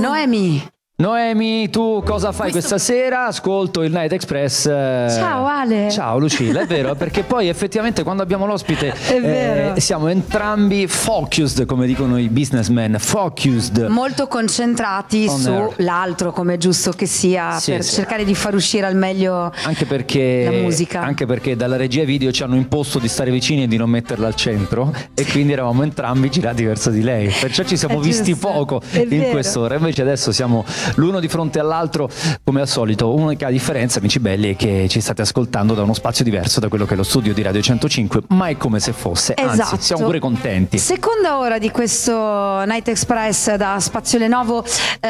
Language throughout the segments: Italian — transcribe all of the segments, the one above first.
Noemi, tu cosa fai questa sera? Ascolto il Night Express. Ciao Ale. Ciao Lucilla, è vero, perché poi effettivamente quando abbiamo l'ospite siamo entrambi focused, come dicono i businessmen, focused. Molto concentrati sull'altro, come è giusto che sia, per cercare di far uscire al meglio anche perché, la musica. Anche perché dalla regia video ci hanno imposto di stare vicini e di non metterla al centro e quindi eravamo entrambi girati verso di lei. Perciò ci siamo visti poco in quest'ora. Invece adesso siamo l'uno di fronte all'altro come al solito. Unica differenza, amici belli, è che ci state ascoltando da uno spazio diverso da quello che è lo studio di Radio 105, ma è come se fosse, anzi siamo pure contenti. Seconda ora di questo Night Express da Spazio Lenovo,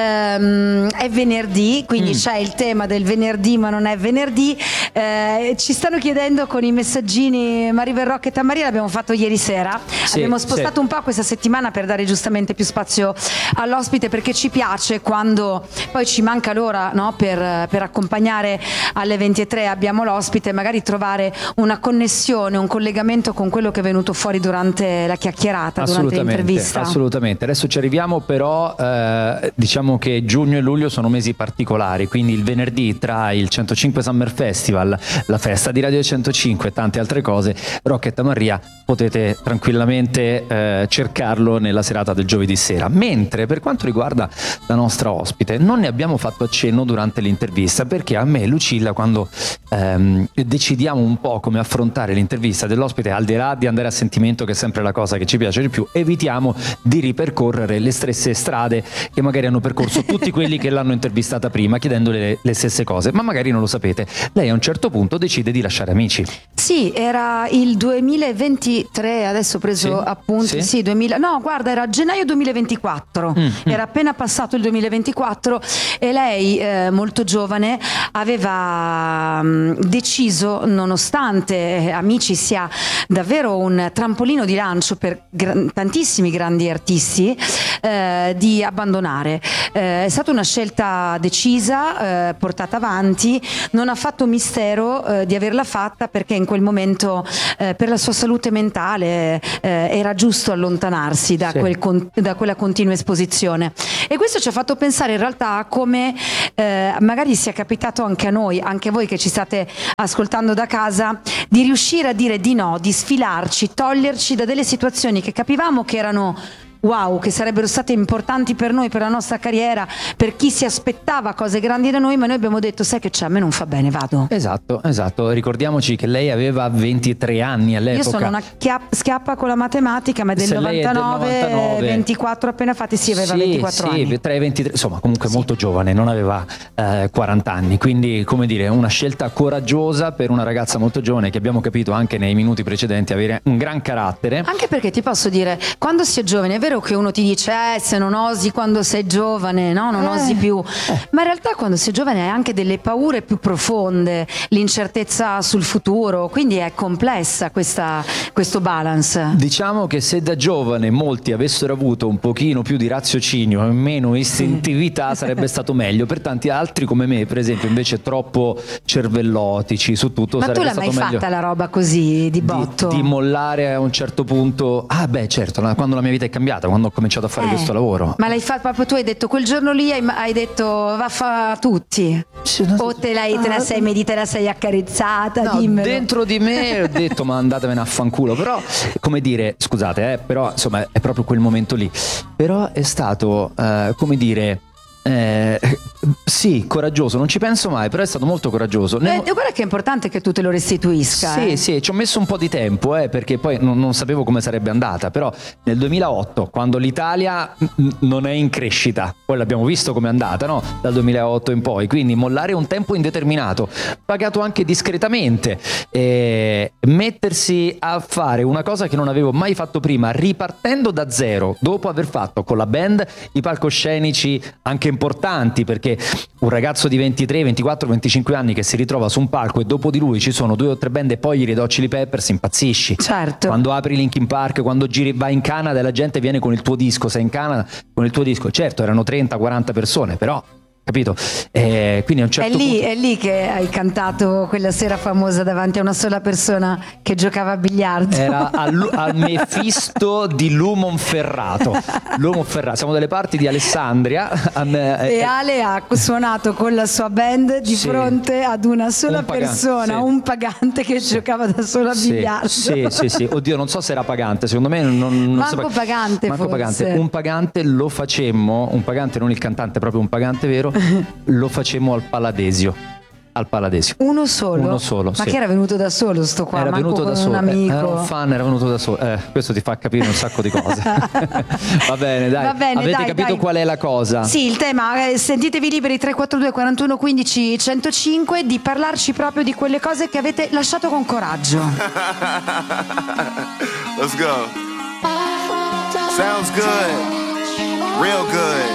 è venerdì, quindi c'è il tema del venerdì ma non è venerdì. Ci stanno chiedendo con i messaggini Marivel Rocket e Maria, l'abbiamo fatto ieri sera, abbiamo spostato un po' questa settimana per dare giustamente più spazio all'ospite, perché ci piace quando poi ci manca l'ora, no, per accompagnare alle 23 abbiamo l'ospite, magari trovare una connessione, un collegamento con quello che è venuto fuori durante la chiacchierata, durante l'intervista. Assolutamente, adesso ci arriviamo, però diciamo che giugno e luglio sono mesi particolari, quindi il venerdì tra il 105 Summer Festival, la festa di Radio 105 e tante altre cose, Rocket e Maria potete tranquillamente cercarlo nella serata del giovedì sera. Mentre per quanto riguarda la nostra ospite, non ne abbiamo fatto accenno durante l'intervista, perché a me e Lucilla, quando decidiamo un po' come affrontare l'intervista dell'ospite, al di là di andare a sentimento, che è sempre la cosa che ci piace di più, evitiamo di ripercorrere le stesse strade che magari hanno percorso tutti quelli che l'hanno intervistata prima, chiedendole le stesse cose. Ma magari non lo sapete, lei a un certo punto decide di lasciare Amici. Sì, era il 2023, adesso ho preso appunti, no guarda, era gennaio 2024, era appena passato il 2024 e lei, molto giovane, aveva deciso, nonostante Amici sia davvero un trampolino di lancio per tantissimi grandi artisti, di abbandonare. È stata una scelta decisa, portata avanti, non ha fatto mistero di averla fatta, perché in quel momento per la sua salute mentale era giusto allontanarsi da quella continua esposizione. E questo ci ha fatto pensare in realtà a come magari sia capitato anche a noi, anche voi che ci state ascoltando da casa, di riuscire a dire di no, di sfilarci, toglierci da delle situazioni che capivamo che erano wow, che sarebbero state importanti per noi, per la nostra carriera, per chi si aspettava cose grandi da noi, ma noi abbiamo detto sai che c'è, a me non fa bene, vado. Esatto, ricordiamoci che lei aveva 23 anni all'epoca. Io sono una schiappa con la matematica, ma è del 99, 24 appena fatti, aveva 24 anni. Sì, 3 23, insomma comunque molto giovane, non aveva 40 anni, quindi come dire una scelta coraggiosa per una ragazza molto giovane, che abbiamo capito anche nei minuti precedenti avere un gran carattere. Anche perché ti posso dire, quando si è giovane, è vero che uno ti dice se non osi quando sei giovane, no, non osi più, ma in realtà quando sei giovane hai anche delle paure più profonde, l'incertezza sul futuro, quindi è complessa questo balance. Diciamo che se da giovane molti avessero avuto un pochino più di raziocinio e meno istintività sarebbe stato meglio. Per tanti altri come me, per esempio, invece troppo cervellotici su tutto, ma sarebbe tu l'hai stato mai fatta la roba così di botto? Di mollare a un certo punto. Certo, quando la mia vita è cambiata, quando ho cominciato a fare questo lavoro. Ma l'hai fatto proprio tu, hai detto quel giorno lì, hai detto vaffa tutti? O te la sei medita, la sei accarezzata? No, dimmelo. dentro di me ho detto ma andatevene a fanculo. Però come dire, scusate, però insomma è proprio quel momento lì. Però è stato come dire sì, coraggioso, non ci penso mai, però è stato molto coraggioso. Guarda che è importante che tu te lo restituisca. Sì, ci ho messo un po' di tempo perché poi non sapevo come sarebbe andata. Però nel 2008, quando l'Italia non è in crescita, poi l'abbiamo visto come è andata, no? Dal 2008 in poi, quindi mollare un tempo indeterminato, pagato anche discretamente, mettersi a fare una cosa che non avevo mai fatto prima, ripartendo da zero, dopo aver fatto con la band i palcoscenici anche importanti, perché un ragazzo di 23, 24, 25 anni che si ritrova su un palco e dopo di lui ci sono 2 o 3 band e poi gli Red Hot Chili Peppers, impazzisci. Certo. Quando apri Linkin Park, quando vai in Canada e la gente viene con il tuo disco, sei in Canada con il tuo disco, certo erano 30-40 persone, però capito? Quindi a un certo punto... È lì che hai cantato quella sera famosa davanti a una sola persona che giocava a biliardo. Era al Mefisto di Lumonferrato. Siamo dalle parti di Alessandria. E Ale ha suonato con la sua band di fronte ad una sola persona, un pagante che giocava da solo a biliardo. Sì. Oddio, non so se era pagante, secondo me non Manco pagante. Un pagante lo facemmo, un pagante, non il cantante, proprio un pagante vero, lo facemmo al Paladesio. Uno solo? Ma che era venuto da solo sto qua? Era venuto da solo, un amico. Era un fan, era venuto da solo. Questo ti fa capire un sacco di cose. Va bene, dai. Avete capito qual è la cosa? Sì, il tema, sentitevi liberi 342 41 15 105 di parlarci proprio di quelle cose che avete lasciato con coraggio. Let's go. Sounds good. Real good.